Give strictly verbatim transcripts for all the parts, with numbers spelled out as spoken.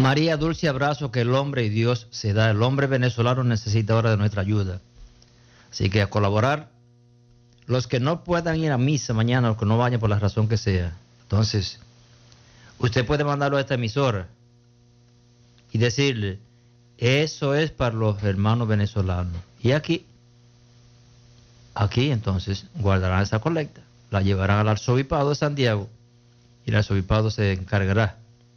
María, dulce abrazo que el hombre y Dios se da. El hombre venezolano necesita ahora de nuestra ayuda. Así que a colaborar. Los que no puedan ir a misa mañana, los que no vayan por la razón que sea. Entonces, usted puede mandarlo a esta emisora y decirle, eso es para los hermanos venezolanos. Y aquí, aquí entonces guardarán esa colecta, la llevarán al arzobispado de Santiago y el arzobispado se encargará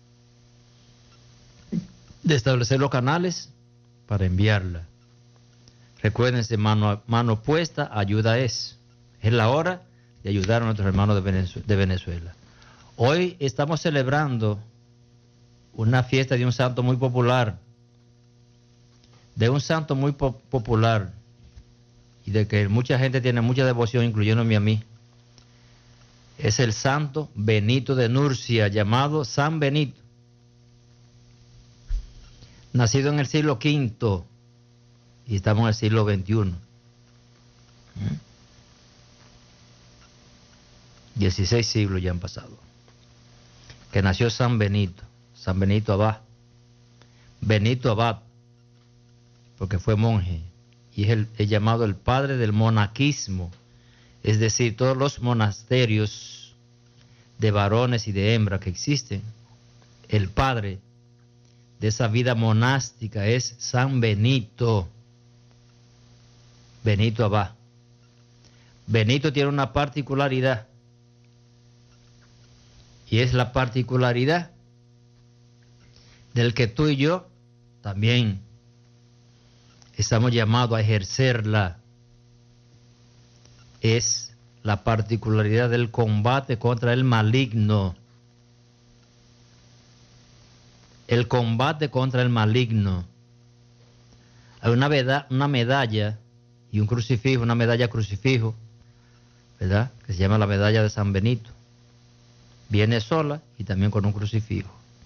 de establecer los canales para enviarla. Recuérdense, mano, mano puesta, ayuda es. Es la hora de ayudar a nuestros hermanos de Venezuela, de Venezuela. Hoy estamos celebrando una fiesta de un santo muy popular, de un santo muy po popular y de que mucha gente tiene mucha devoción, incluyéndome a mí. Es el santo Benito de Nurcia, llamado San Benito. Nacido en el siglo quinto y estamos en el siglo veintiuno. dieciséis siglos ya han pasado. Que nació San Benito, San Benito Abad. Benito Abad, porque fue monje y es, el, es llamado el padre del monaquismo, es decir, todos los monasterios de varones y de hembras que existen, el padre de esa vida monástica es San Benito, Benito Abad. Benito tiene una particularidad, y es la particularidad del que tú y yo también estamos llamados a ejercerla. Es la particularidad del combate contra el maligno. El combate contra el maligno. Hay una, veda, una medalla y un crucifijo, una medalla crucifijo, ¿verdad? Que se llama la medalla de San Benito. Viene sola y también con un crucifijo.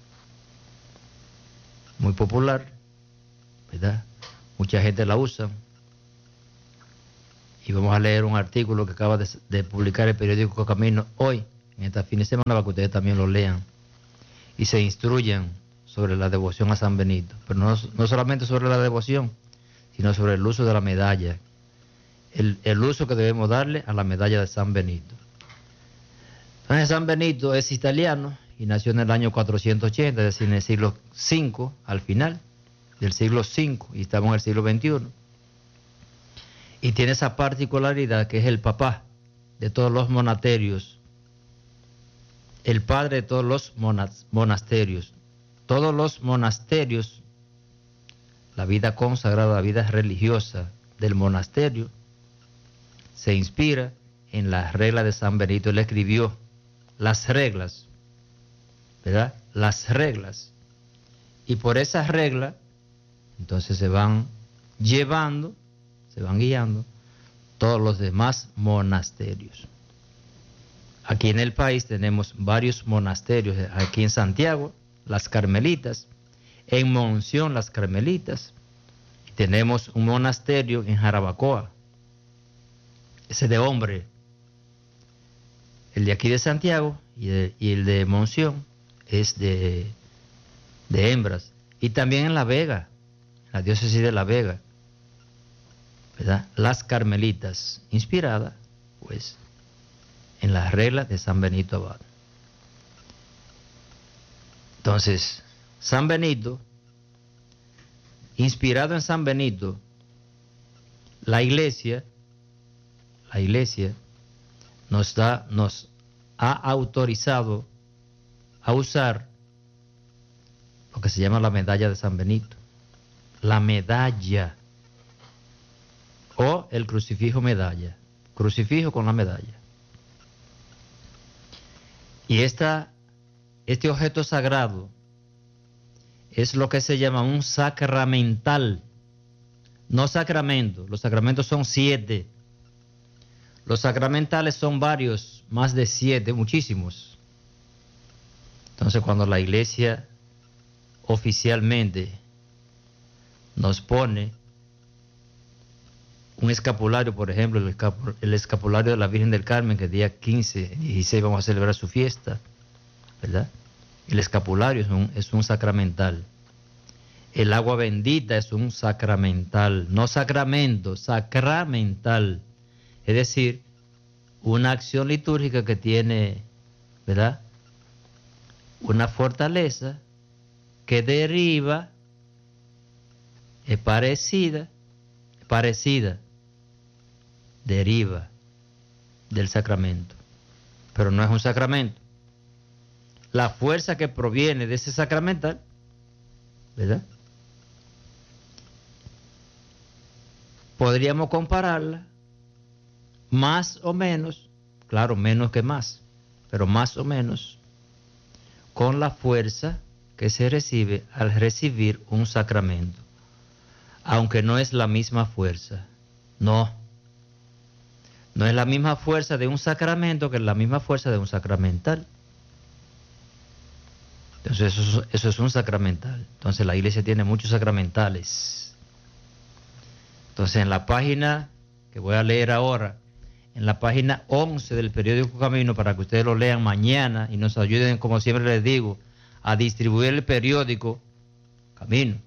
Muy popular, ¿verdad? Mucha gente la usa. Y vamos a leer un artículo que acaba de, de publicar el periódico Camino hoy, en esta fin de semana, para que ustedes también lo lean y se instruyan sobre la devoción a San Benito. Pero no, no solamente sobre la devoción, sino sobre el uso de la medalla. El, el uso que debemos darle a la medalla de San Benito. Entonces, San Benito es italiano y nació en el año cuatrocientos ochenta, es decir, en el siglo cinco, al final del siglo cinco, y estamos en el siglo veintiuno. Y tiene esa particularidad que es el papá de todos los monasterios, el padre de todos los monasterios. Todos los monasterios, la vida consagrada, la vida religiosa del monasterio, se inspira en las reglas de San Benito. Él escribió las reglas, ¿verdad? Las reglas. Y por esas reglas, entonces se van llevando, se van guiando todos los demás monasterios. Aquí en el país tenemos varios monasterios. Aquí en Santiago, las Carmelitas. En Monción, las Carmelitas. Y tenemos un monasterio en Jarabacoa. Ese de hombre. El de aquí de Santiago y, de, y el de Monción es de, de hembras. Y también en La Vega, la diócesis de La Vega, ¿verdad? Las Carmelitas, inspirada, pues, en las reglas de San Benito Abad. Entonces, San Benito, inspirado en San Benito, la iglesia, la iglesia nos da, nos ha autorizado a usar lo que se llama la medalla de San Benito. La medalla o el crucifijo medalla. Crucifijo con la medalla. Y esta, este objeto sagrado es lo que se llama un sacramental. No sacramento. Los sacramentos son siete. Los sacramentales son varios, más de siete, muchísimos. Entonces, cuando la iglesia oficialmente nos pone un escapulario, por ejemplo, el, escap el escapulario de la Virgen del Carmen, que el día quince, dieciséis vamos a celebrar su fiesta, ¿verdad? El escapulario es un, es un sacramental. El agua bendita es un sacramental, no sacramento, sacramental. Es decir, una acción litúrgica que tiene, ¿verdad?, una fortaleza que deriva, es parecida, parecida, deriva del sacramento, pero no es un sacramento. La fuerza que proviene de ese sacramental, ¿verdad?, podríamos compararla más o menos, claro, menos que más, pero más o menos, con la fuerza que se recibe al recibir un sacramento, aunque no es la misma fuerza, no, no es la misma fuerza de un sacramento que la misma fuerza de un sacramental. Entonces eso, eso es un sacramental. Entonces la iglesia tiene muchos sacramentales. Entonces en la página que voy a leer ahora, en la página once del periódico Camino, para que ustedes lo lean mañana y nos ayuden, como siempre les digo, a distribuir el periódico Camino.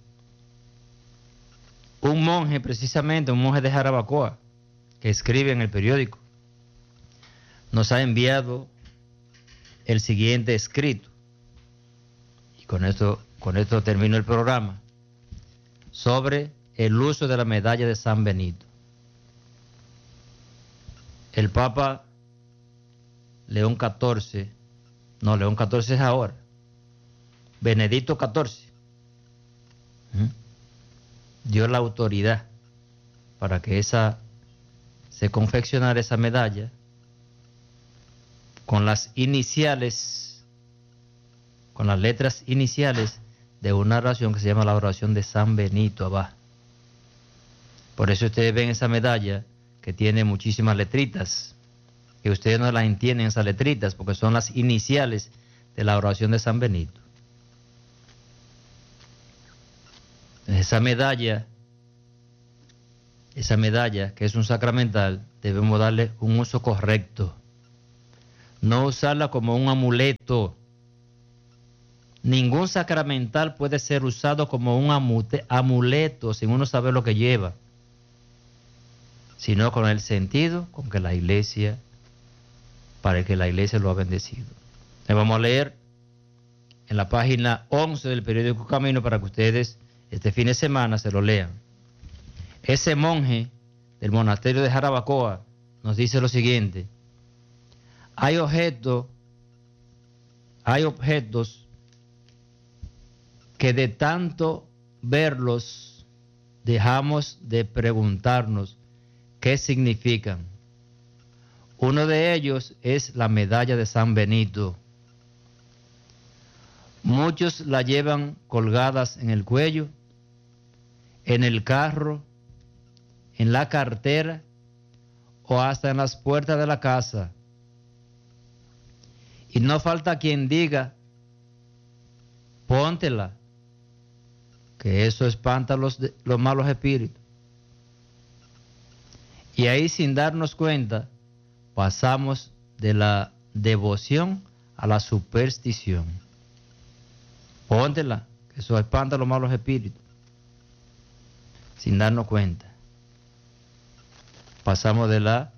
Un monje, precisamente, un monje de Jarabacoa, que escribe en el periódico, nos ha enviado el siguiente escrito. Y con esto, con esto termino el programa, sobre el uso de la medalla de San Benito. El Papa León catorce, no, León catorce es ahora, Benedicto catorce, ¿eh?, dio la autoridad para que esa se confeccionara esa medalla con las iniciales, con las letras iniciales de una oración que se llama la oración de San Benito Abad. Por eso ustedes ven esa medalla que tiene muchísimas letritas, que ustedes no las entienden esas letritas, porque son las iniciales de la oración de San Benito. Esa medalla, esa medalla que es un sacramental, debemos darle un uso correcto. No usarla como un amuleto. Ningún sacramental puede ser usado como un amuleto sin uno saber lo que lleva, sino con el sentido con que la iglesia, para que la iglesia lo ha bendecido. Le vamos a leer en la página once del periódico Camino para que ustedes este fin de semana se lo lean. Ese monje del monasterio de Jarabacoa nos dice lo siguiente: hay objetos, hay objetos que de tanto verlos dejamos de preguntarnos qué significan. Uno de ellos es la medalla de San Benito. Muchos la llevan colgadas en el cuello, en el carro, en la cartera o hasta en las puertas de la casa. Y no falta quien diga: póntela, que eso espanta los, los malos espíritus. Y ahí, sin darnos cuenta, pasamos de la devoción a la superstición. Póntela, que eso espanta a los malos espíritus. Sin darnos cuenta, pasamos de la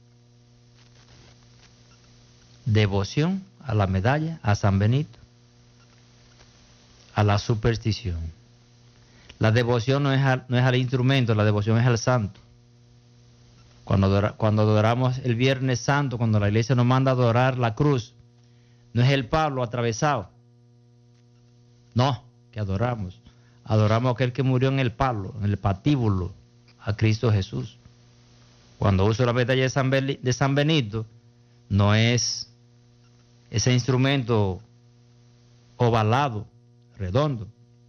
devoción a la medalla, a San Benito, a la superstición. La devoción no es al, no es al instrumento, la devoción es al santo. Cuando, adora, cuando adoramos el Viernes Santo, cuando la iglesia nos manda a adorar la cruz, no es el palo atravesado. No, que adoramos. Adoramos a aquel que murió en el palo, en el patíbulo, a Cristo Jesús. Cuando uso la medalla de San, Beli, de San Benito, no es ese instrumento ovalado, redondo,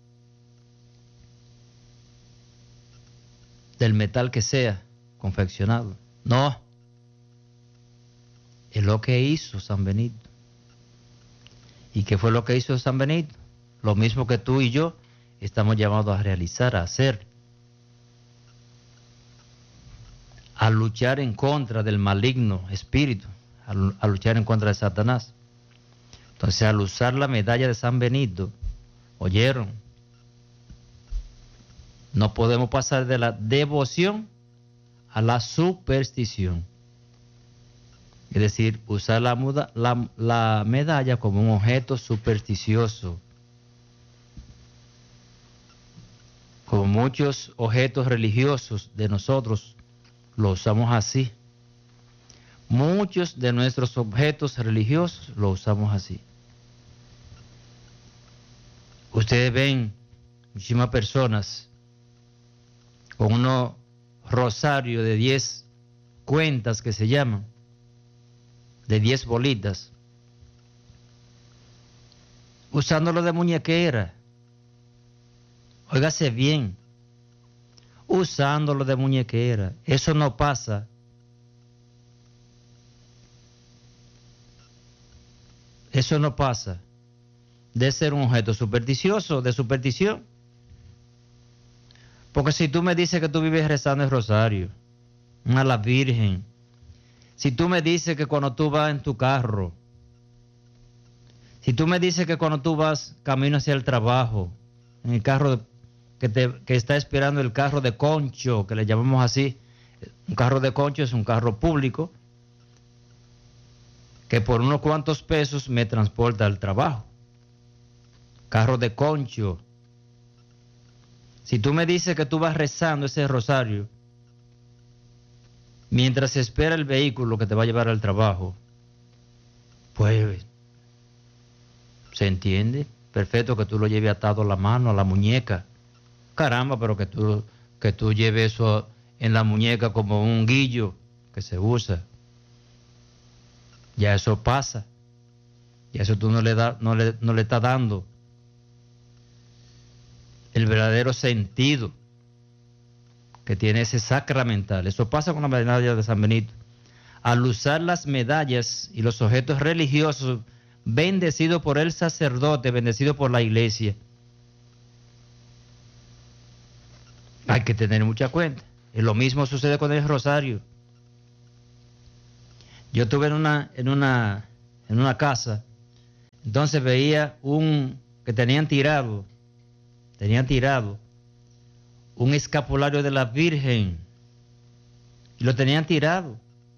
del metal que sea, confeccionado. No, es lo que hizo San Benito. ¿Y qué fue lo que hizo San Benito? Lo mismo que tú y yo estamos llamados a realizar, a hacer. A luchar en contra del maligno espíritu, a, a luchar en contra de Satanás. Entonces, al usar la medalla de San Benito, oyeron, No podemos pasar de la devoción a la superstición. Es decir, usar la, muda, la, la medalla como un objeto supersticioso. Como muchos objetos religiosos de nosotros lo usamos así. Muchos de nuestros objetos religiosos lo usamos así. Ustedes ven muchísimas personas con unos rosarios de diez cuentas que se llaman, de diez bolitas, usándolo de muñequera. Óigase bien, usándolo de muñequera. Eso no pasa Eso no pasa de ser un objeto supersticioso, de superstición. Porque si tú me dices que tú vives rezando el rosario, a la Virgen, si tú me dices que cuando tú vas en tu carro, si tú me dices que cuando tú vas camino hacia el trabajo, en el carro que, te, que está esperando el carro de concho, que le llamamos así, un carro de concho es un carro público, que por unos cuantos pesos me transporta al trabajo. Carro de concho. Si tú me dices que tú vas rezando ese rosario mientras se espera el vehículo que te va a llevar al trabajo, pues se entiende perfecto que tú lo lleves atado a la mano, a la muñeca. Caramba, pero que tú, que tú lleves eso en la muñeca como un guillo que se usa. Ya eso pasa. Y eso tú no le, da, no le, no le estás dando el verdadero sentido que tiene ese sacramental. Eso pasa con la medalla de San Benito. Al usar las medallas y los objetos religiosos bendecidos por el sacerdote, bendecidos por la iglesia, hay que tener mucha cuenta. Y lo mismo sucede con el rosario. Yo estuve en una, en una, en una casa, entonces veía un que tenían tirado, tenían tirado un escapulario de la Virgen y lo tenían tirado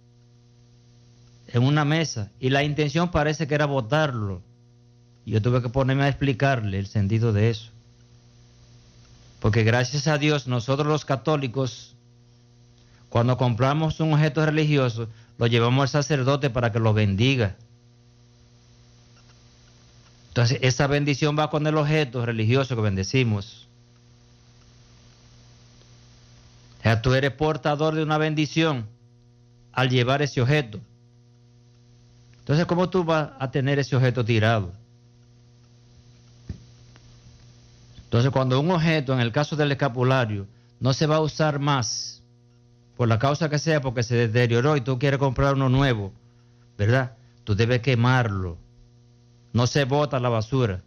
en una mesa y la intención parece que era botarlo. Y yo tuve que ponerme a explicarle el sentido de eso. Porque gracias a Dios nosotros los católicos, cuando compramos un objeto religioso, lo llevamos al sacerdote para que lo bendiga. Entonces, esa bendición va con el objeto religioso que bendecimos. O sea, tú eres portador de una bendición al llevar ese objeto. Entonces, ¿cómo tú vas a tener ese objeto tirado? Entonces, cuando un objeto, en el caso del escapulario, no se va a usar más, por la causa que sea, porque se deterioró y tú quieres comprar uno nuevo, ¿verdad? Tú debes quemarlo. No se bota a la basura.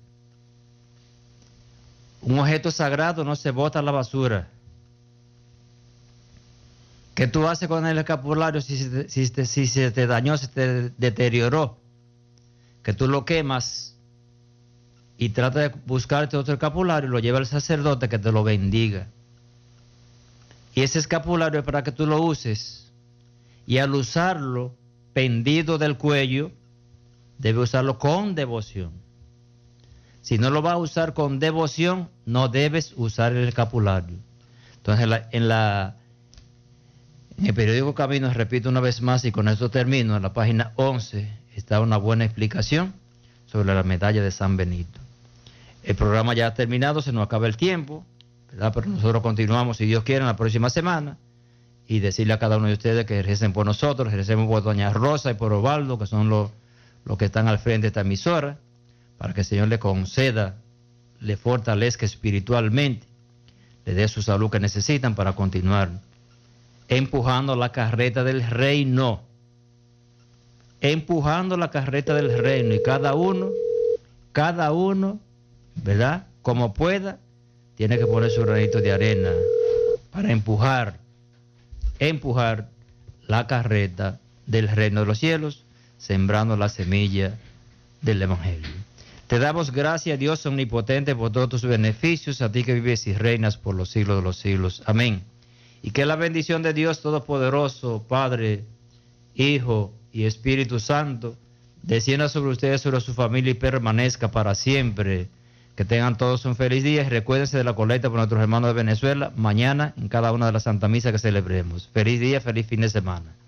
Un objeto sagrado no se bota a la basura. ¿Qué tú haces con el escapulario si se te, si te, si se te dañó, se te deterioró? Que tú lo quemas y trata de buscarte otro escapulario y lo lleva al sacerdote que te lo bendiga. Y ese escapulario es para que tú lo uses. Y al usarlo pendido del cuello, debe usarlo con devoción. Si no lo vas a usar con devoción, no debes usar el escapulario. Entonces, en, la, en, la, en el periódico Caminos, repito una vez más y con esto termino, en la página once está una buena explicación sobre la medalla de San Benito. El programa ya ha terminado, se nos acaba el tiempo, ¿verdad? Pero nosotros continuamos, si Dios quiere, en la próxima semana y decirle a cada uno de ustedes que recen por nosotros, recemos por doña Rosa y por Osvaldo, que son los, los que están al frente de esta emisora, para que el Señor le conceda, le fortalezca espiritualmente, le dé su salud que necesitan para continuar empujando la carreta del reino, empujando la carreta del reino, y cada uno, cada uno, ¿verdad? Como pueda, tiene que poner su granito de arena para empujar, empujar la carreta del reino de los cielos, sembrando la semilla del Evangelio. Te damos gracias, Dios omnipotente, por todos tus beneficios, a ti que vives y reinas por los siglos de los siglos. Amén. Y que la bendición de Dios Todopoderoso, Padre, Hijo y Espíritu Santo, descienda sobre ustedes, sobre su familia y permanezca para siempre. Que tengan todos un feliz día y recuérdense de la colecta por nuestros hermanos de Venezuela mañana en cada una de las Santa Misas que celebremos. Feliz día, feliz fin de semana.